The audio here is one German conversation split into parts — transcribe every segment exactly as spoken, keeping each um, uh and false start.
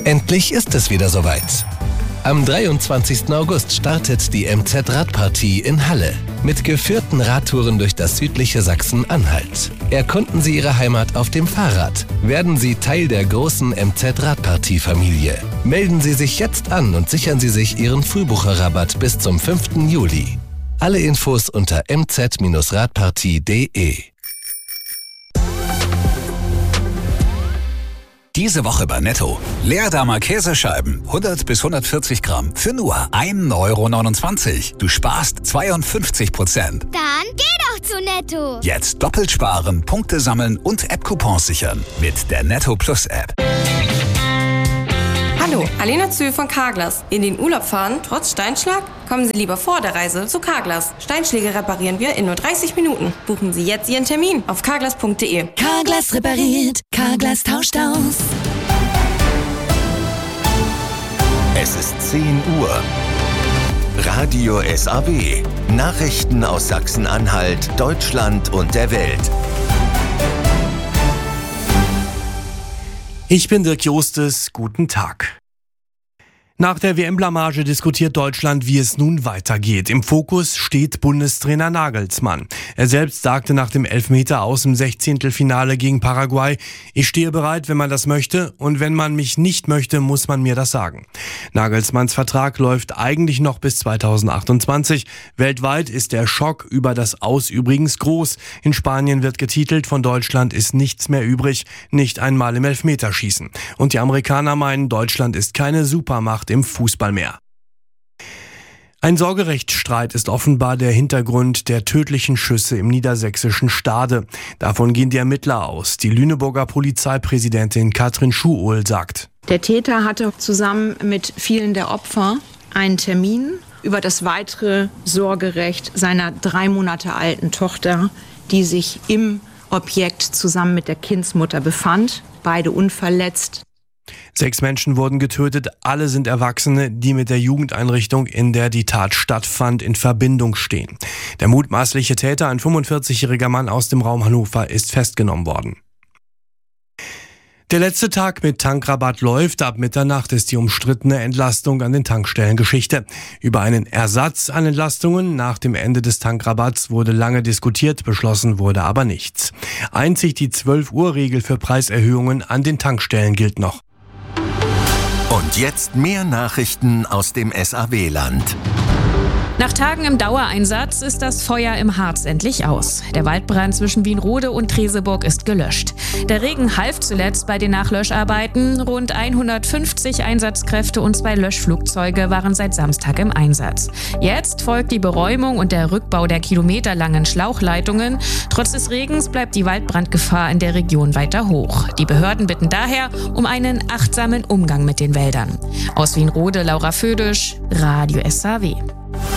Endlich ist es wieder soweit. Am dreiundzwanzigsten August startet die M Z-Radpartie in Halle mit geführten Radtouren durch das südliche Sachsen-Anhalt. Erkunden Sie Ihre Heimat auf dem Fahrrad. Werden Sie Teil der großen M Z-Radpartie-Familie. Melden Sie sich jetzt an und sichern Sie sich Ihren Frühbucherrabatt bis zum fünften Juli. Alle Infos unter m z radpartie punkt d e. Diese Woche bei Netto. Leerdammer Käsescheiben, hundert bis hundertvierzig Gramm, für nur ein Euro neunundzwanzig. Du sparst zweiundfünfzig Prozent. Dann geh doch zu Netto. Jetzt doppelt sparen, Punkte sammeln und App-Coupons sichern mit der Netto Plus App. Hallo, Alena Zühl von Carglass. In den Urlaub fahren, trotz Steinschlag? Kommen Sie lieber vor der Reise zu Carglass. Steinschläge reparieren wir in nur dreißig Minuten. Buchen Sie jetzt Ihren Termin auf carglass punkt d e. Carglass repariert, Carglass tauscht aus. Es ist zehn Uhr. Radio S A W. Nachrichten aus Sachsen-Anhalt, Deutschland und der Welt. Ich bin Dirk Jostes, guten Tag. Nach der W M-Blamage diskutiert Deutschland, wie es nun weitergeht. Im Fokus steht Bundestrainer Nagelsmann. Er selbst sagte nach dem Elfmeter aus dem Sechzehntelfinale gegen Paraguay: Ich stehe bereit, wenn man das möchte, und wenn man mich nicht möchte, muss man mir das sagen. Nagelsmanns Vertrag läuft eigentlich noch bis zweitausendachtundzwanzig. Weltweit ist der Schock über das Aus übrigens groß. In Spanien wird getitelt, von Deutschland ist nichts mehr übrig, nicht einmal im Elfmeterschießen. Und die Amerikaner meinen, Deutschland ist keine Supermacht im Fußball mehr. Ein Sorgerechtsstreit ist offenbar der Hintergrund der tödlichen Schüsse im niedersächsischen Stade. Davon gehen die Ermittler aus. Die Lüneburger Polizeipräsidentin Katrin Schuohl sagt: Der Täter hatte zusammen mit vielen der Opfer einen Termin über das weitere Sorgerecht seiner drei Monate alten Tochter, die sich im Objekt zusammen mit der Kindsmutter befand, beide unverletzt. Sechs Menschen wurden getötet, alle sind Erwachsene, die mit der Jugendeinrichtung, in der die Tat stattfand, in Verbindung stehen. Der mutmaßliche Täter, ein fünfundvierzigjähriger Mann aus dem Raum Hannover, ist festgenommen worden. Der letzte Tag mit Tankrabatt läuft. Ab Mitternacht ist die umstrittene Entlastung an den Tankstellen Geschichte. Über einen Ersatz an Entlastungen nach dem Ende des Tankrabatts wurde lange diskutiert, beschlossen wurde aber nichts. Einzig die zwölf-Uhr-Regel für Preiserhöhungen an den Tankstellen gilt noch. Und jetzt mehr Nachrichten aus dem S A W-Land. Nach Tagen im Dauereinsatz ist das Feuer im Harz endlich aus. Der Waldbrand zwischen Wienrode und Treseburg ist gelöscht. Der Regen half zuletzt bei den Nachlöscharbeiten. Rund hundertfünfzig Einsatzkräfte und zwei Löschflugzeuge waren seit Samstag im Einsatz. Jetzt folgt die Beräumung und der Rückbau der kilometerlangen Schlauchleitungen. Trotz des Regens bleibt die Waldbrandgefahr in der Region weiter hoch. Die Behörden bitten daher um einen achtsamen Umgang mit den Wäldern. Aus Wienrode, Laura Födisch, Radio S A W.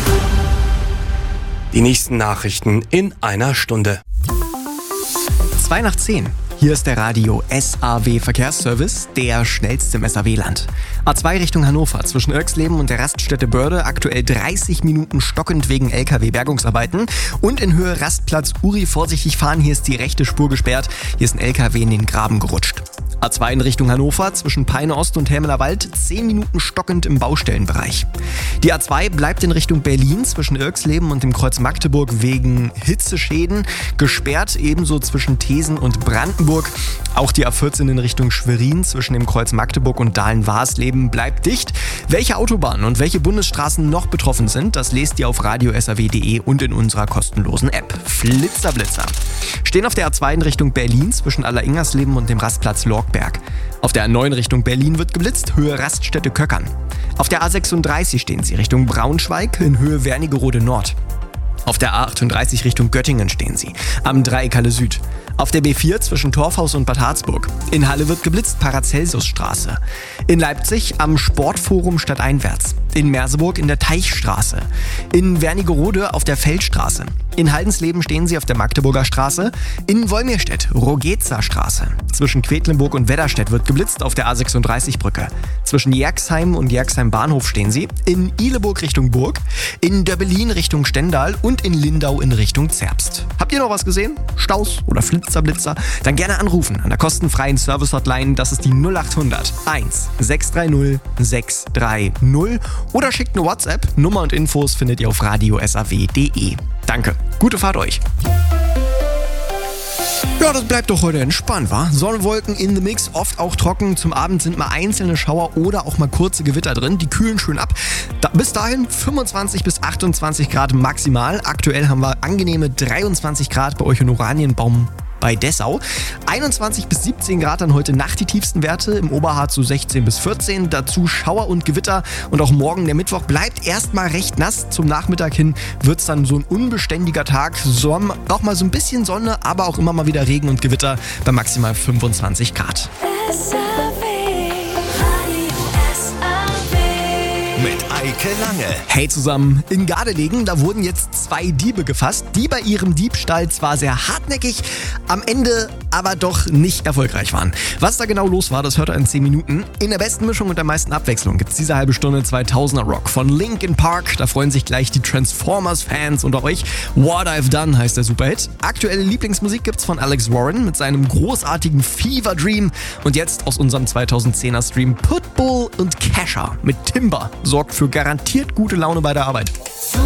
Die nächsten Nachrichten in einer Stunde. Zwei nach zehn. Hier ist der Radio S A W Verkehrsservice, der schnellste im S A W-Land. A zwei Richtung Hannover, zwischen Irxleben und der Raststätte Börde, aktuell dreißig Minuten stockend wegen L K W-Bergungsarbeiten. Und in Höhe Rastplatz Uri vorsichtig fahren, hier ist die rechte Spur gesperrt, hier ist ein L K W in den Graben gerutscht. A zwei in Richtung Hannover, zwischen Peine Ost und Helmeler Wald, zehn Minuten stockend im Baustellenbereich. Die A zwei bleibt in Richtung Berlin, zwischen Irxleben und dem Kreuz Magdeburg wegen Hitzeschäden gesperrt, ebenso zwischen Thesen und Brandenburg. Auch die A vierzehn in Richtung Schwerin, zwischen dem Kreuz Magdeburg und Dahlen-Warsleben bleibt dicht. Welche Autobahnen und welche Bundesstraßen noch betroffen sind, das lest ihr auf radio s a w punkt d e und in unserer kostenlosen App. Flitzerblitzer. Stehen auf der A zwei in Richtung Berlin, zwischen Alleringers-Leben und dem Rastplatz Lorgberg. Auf der A neun Richtung Berlin wird geblitzt, Höhe Raststätte Köckern. Auf der A sechsunddreißig stehen sie Richtung Braunschweig, in Höhe Wernigerode Nord. Auf der A achtunddreißig Richtung Göttingen stehen sie, am Dreieck Halle Süd. Auf der B vier zwischen Torfhaus und Bad Harzburg. In Halle wird geblitzt, Paracelsusstraße. In Leipzig am Sportforum stadteinwärts. In Merseburg in der Teichstraße. In Wernigerode auf der Feldstraße. In Haldensleben stehen sie auf der Magdeburger Straße. In Wolmirstedt, Rogetzer Straße. Zwischen Quedlinburg und Wedderstedt wird geblitzt auf der A sechsunddreißig Brücke. Zwischen Jerxheim und Jerxheim Bahnhof stehen sie. In Ihleburg Richtung Burg. In Döbbelin Richtung Stendal und in Lindau in Richtung Zerbst. Habt ihr noch was gesehen? Staus oder Flitzerblitzer? Dann gerne anrufen an der kostenfreien Service-Hotline. Das ist die null acht hundert eins sechs drei null sechs drei null oder schickt eine WhatsApp. Nummer und Infos findet ihr auf radio s a w punkt d e. Danke. Gute Fahrt euch. Ja, das bleibt doch heute entspannt, wa? Sonnenwolken in the Mix, oft auch trocken. Zum Abend sind mal einzelne Schauer oder auch mal kurze Gewitter drin. Die kühlen schön ab. Da, bis dahin fünfundzwanzig bis achtundzwanzig Grad maximal. Aktuell haben wir angenehme dreiundzwanzig Grad bei euch in Oranienbaum bei Dessau. einundzwanzig bis siebzehn Grad dann heute Nacht die tiefsten Werte, im Oberharz so sechzehn bis vierzehn, dazu Schauer und Gewitter und auch morgen der Mittwoch bleibt erstmal recht nass. Zum Nachmittag hin wird es dann so ein unbeständiger Tag, so, auch mal so ein bisschen Sonne, aber auch immer mal wieder Regen und Gewitter bei maximal fünfundzwanzig Grad. Mit Eike Lange. Hey zusammen, in Gardelegen, da wurden jetzt zwei Diebe gefasst, die bei ihrem Diebstahl zwar sehr hartnäckig, am Ende aber doch nicht erfolgreich waren. Was da genau los war, das hört ihr in zehn Minuten. In der besten Mischung und der meisten Abwechslung gibt's diese halbe Stunde zweitausender Rock von Linkin Park. Da freuen sich gleich die Transformers-Fans unter euch. What I've Done heißt der Superhit. Aktuelle Lieblingsmusik gibt's von Alex Warren mit seinem großartigen Fever Dream. Und jetzt aus unserem zweitausendzehner Stream Pitbull und Kesha mit Timber sorgt für garantiert gute Laune bei der Arbeit.